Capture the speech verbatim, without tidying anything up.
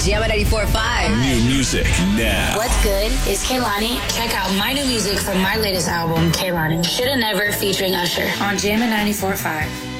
Jam ninety-four point five. New music now. What's good? It's Kehlani. Check out my new music from my latest album, Kehlani. Shoulda Never featuring Usher on Jam ninety-four point five.